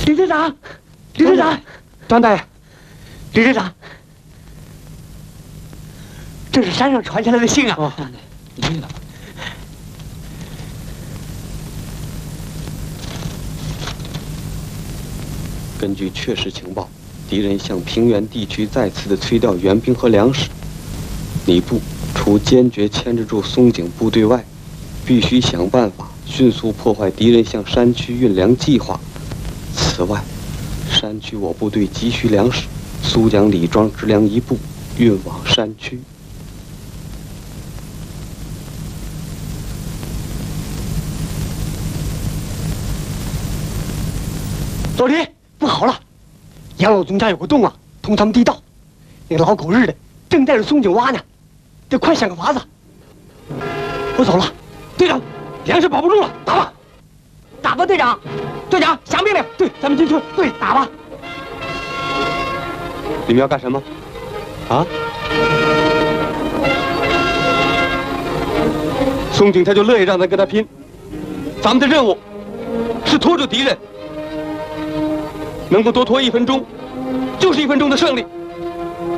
李队长，李队长， 张大爷， 李队长，这是山上传下来的信啊！ 哦，你听了。根据确实情报，敌人向平原地区再次的催调援兵和粮食。你部除坚决牵制住松井部队外，必须想办法迅速破坏敌人向山区运粮计划。此外，山区我部队急需粮食，速将李庄支粮一部运往山区。 老李，不好了！杨老总家有个洞啊，通他们地道。那个老狗日的正带着松井挖呢，得快想个法子。我走了，队长，粮食保不住了，打吧！打吧，队长！队长，响命令！对，咱们进村。对，打吧！ 你们要干什么？啊？松井他就乐意让咱跟他拼。咱们的任务是拖住敌人。能够多拖1分钟，就是1分钟的胜利。